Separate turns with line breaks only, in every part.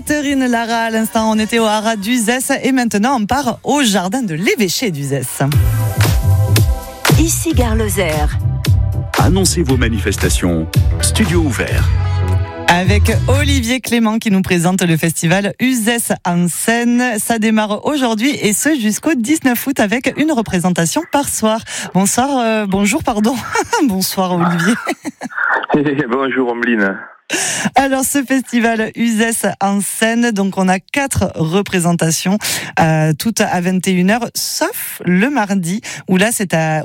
Catherine Lara, à l'instant, on était au haras d'Uzès et maintenant on part au jardin de l'évêché d'Uzès.
Ici Gare Lozère.
Annoncez vos manifestations. Studio ouvert.
Avec Olivier Clément qui nous présente le festival Uzès en scène. Ça démarre aujourd'hui et ce jusqu'au 19 août avec une représentation par soir. Bonjour, Bonsoir Olivier.
Bonjour Omeline.
Alors ce festival Uzès en scène, donc on a 4 représentations, toutes à 21h, sauf le mardi où là c'est à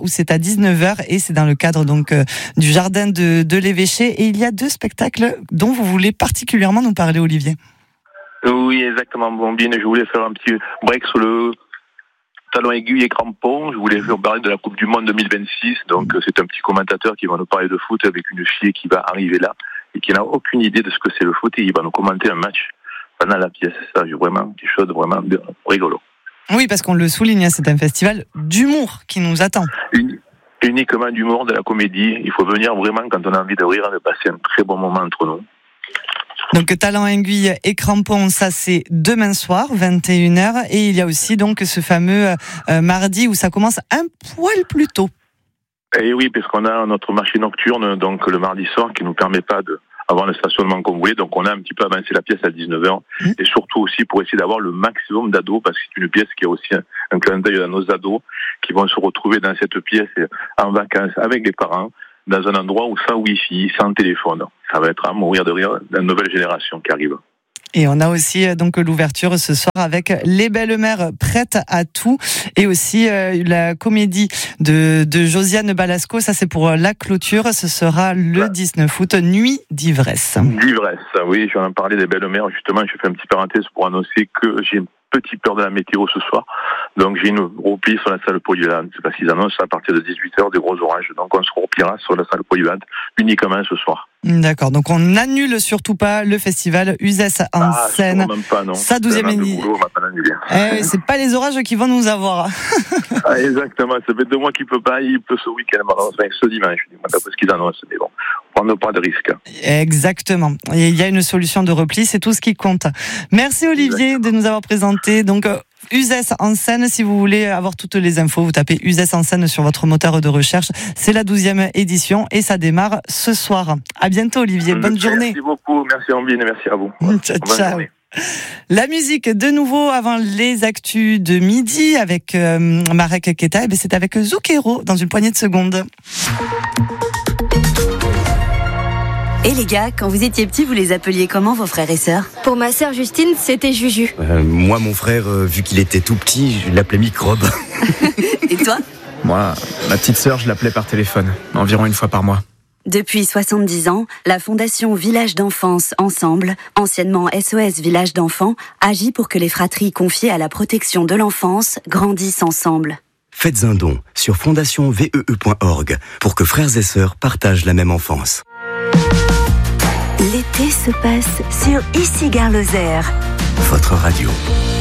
19h et c'est dans le cadre donc du jardin de l'évêché et il y a 2 spectacles dont vous voulez particulièrement nous parler, Olivier.
Oui, exactement, Bombine. Je voulais faire un petit break sur le talon aiguille et crampon. Je voulais vous parler de la Coupe du Monde 2026. Donc c'est un petit commentateur qui va nous parler de foot avec une fille qui va arriver là et qui n'a aucune idée de ce que c'est le foot et il va nous commenter un match pendant la pièce. Ça, j'ai vraiment quelque chose de vraiment rigolo.
Oui, parce qu'on le souligne, c'est un festival d'humour qui nous attend.
Uniquement d'humour, de la comédie. Il faut venir vraiment quand on a envie de rire, de passer un très bon moment entre nous.
Donc talon aiguille et crampon, ça c'est demain soir, 21h. Et il y a aussi donc ce fameux mardi où ça commence un poil plus tôt.
Et oui, parce qu'on a notre marché nocturne, donc le mardi soir, qui nous permet pas d'avoir le stationnement qu'on voulait. Donc on a un petit peu avancé la pièce à 19h. Et surtout aussi pour essayer d'avoir le maximum d'ados, parce que c'est une pièce qui a aussi un clin d'œil à nos ados, qui vont se retrouver dans cette pièce en vacances avec les parents, dans un endroit où sans wifi, sans téléphone. Ça va être à mourir de rire la nouvelle génération qui arrive.
Et on a aussi donc l'ouverture ce soir avec Les Belles-Mères prêtes à tout et aussi la comédie de Josiane Balasco. Ça c'est pour la clôture. Ce sera le 19 août, Nuit d'ivresse.
D'ivresse, oui. Je vais en parler des Belles-Mères. Justement, je fais une petite parenthèse pour annoncer que j'ai une petite peur de la météo ce soir. Donc j'ai une repli sur la salle polyvalente. C'est parce qu'ils annoncent à partir de 18h des gros orages. Donc on se repliera sur la salle polyvalente uniquement ce soir.
D'accord, donc on n'annule surtout pas le festival Uzès en scène.
Même pas, non.
Sa 12e édition. C'est pas les orages qui vont nous avoir.
Exactement, ça fait 2 mois qu'il peut pas, il peut ce week-end, malheureusement, ce dimanche, d'après ce qu'ils annoncent, mais bon, prendre pas de risque.
Exactement, et il y a une solution de repli, c'est tout ce qui compte. Merci Olivier de nous avoir présenté, donc Uzès en scène, si vous voulez avoir toutes les infos, vous tapez Uzès en scène sur votre moteur de recherche. C'est la 12e édition et ça démarre ce soir. À bientôt Olivier, bonne journée.
Merci beaucoup, merci Ambine et merci à vous.
Ciao. La musique de nouveau avant les actus de midi avec Marek Keta, et c'est avec Zucchero dans une poignée de secondes.
Et les gars, quand vous étiez petits, vous les appeliez comment vos frères et sœurs ?
Pour ma sœur Justine, c'était Juju.
Moi, mon frère, vu qu'il était tout petit, je l'appelais Microbe.
Et toi ?
Moi, ma petite sœur, je l'appelais par téléphone, environ 1 fois par mois.
Depuis 70 ans, la Fondation Village d'Enfance Ensemble, anciennement SOS Village d'Enfants, agit pour que les fratries confiées à la protection de l'enfance grandissent ensemble.
Faites un don sur fondationnvee.org pour que frères et sœurs partagent la même enfance.
L'été se passe sur Ici Gare Lozère.
Votre radio.